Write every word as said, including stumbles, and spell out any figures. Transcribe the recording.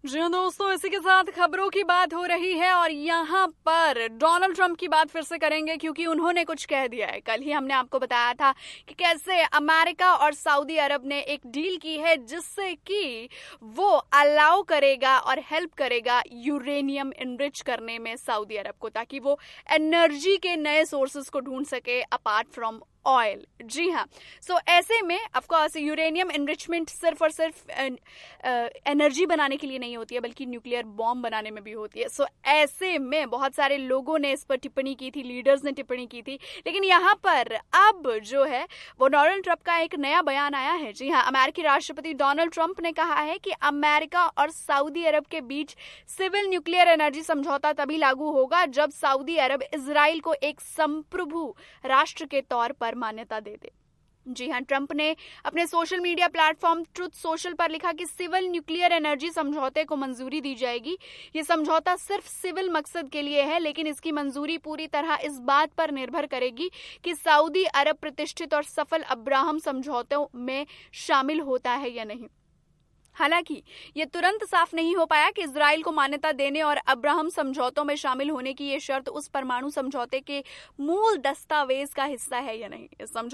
जी हाँ दोस्तों, इसी के साथ खबरों की बात हो रही है और यहाँ पर डोनाल्ड ट्रंप की बात फिर से करेंगे क्योंकि उन्होंने कुछ कह दिया है। कल ही हमने आपको बताया था कि कैसे अमेरिका और सऊदी अरब ने एक डील की है जिससे कि वो अलाउ करेगा और हेल्प करेगा यूरेनियम इनरिच करने में सऊदी अरब को, ताकि वो एनर्जी के नए सोर्सेस को ढूंढ सके अपार्ट फ्रॉम ऑयल। जी हाँ, सो so, ऐसे में ऑफकोर्स यूरेनियम एनरिचमेंट सिर्फ और सिर्फ एनर्जी बनाने के लिए नहीं होती है बल्कि न्यूक्लियर बॉम्ब बनाने में भी होती है। सो so, ऐसे में बहुत सारे लोगों ने इस पर टिप्पणी की थी, लीडर्स ने टिप्पणी की थी, लेकिन यहाँ पर अब जो है वो डोनाल्ड ट्रंप का एक नया बयान आया है। जी हाँ, अमेरिकी राष्ट्रपति डोनाल्ड ट्रंप ने कहा है कि अमेरिका और सऊदी अरब के बीच सिविल न्यूक्लियर एनर्जी समझौता तभी लागू होगा जब सऊदी अरब इजराइल को एक संप्रभु राष्ट्र के तौर पर मान्यता दे दे। जी हाँ, ट्रंप ने अपने social media platform truth social पर लिखा कि सिविल न्यूक्लियर एनर्जी समझौते को मंजूरी दी जाएगी। ये समझौता सिर्फ सिविल मकसद के लिए है, लेकिन इसकी मंजूरी पूरी तरह इस बात पर निर्भर करेगी कि सऊदी अरब प्रतिष्ठित और सफल अब्राहम समझौतों में शामिल होता है या नहीं। हालांकि ये तुरंत साफ नहीं हो पाया कि इजराइल को मान्यता देने और अब्राहम समझौतों में शामिल होने की ये शर्त उस परमाणु समझौते के मूल दस्तावेज का हिस्सा है या नहीं। इस